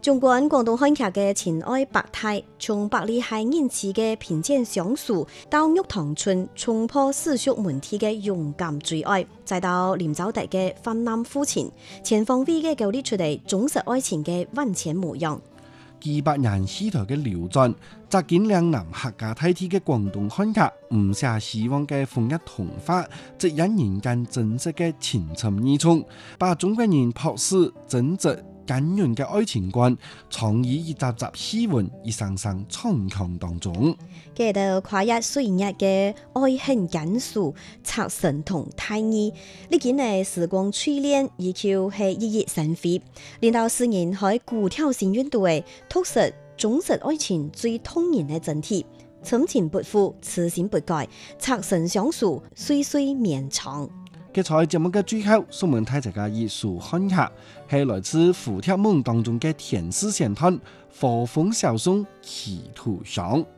縱觀廣東漢劇嘅情愛百態，從百里係恩賜嘅貧賤相處，到玉堂春衝破世俗門第嘅勇敢追愛，再到林走達嘅泛濫膚淺，全方位嘅勾勒出嚟忠實愛情嘅萬千模樣。 幾百年戲台嘅流轉，集結兩南客家大地嘅廣東漢劇，唔寫希望嘅豐一童話，直引人間真實嘅情深意重，把中國人樸實真摯感人嘅愛情觀，創意一集集戲文，一聲聲唱腔當中。 記得跨越歲月嘅愛恨感受，拆神同大義，呢件嘅時光淬煉，依舊係熠熠生輝。連到世人喺古挑新韻度嘅，篤實忠實愛情最動人嘅真諦，深情不負，痴心不改，拆神相處，歲歲綿長。 嘅在節目嘅最後，送問大家一首漢劇，係來自胡鐵夢當中嘅天使仙探，火鳳小宋祈圖上。